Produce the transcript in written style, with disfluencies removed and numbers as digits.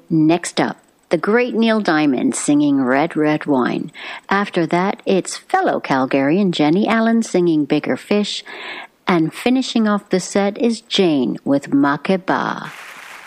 Next up, the great Neil Diamond singing Red, Red Wine. After that, it's fellow Calgarian Jenny Allen singing Bigger Fish. And finishing off the set is Jane with Makeba.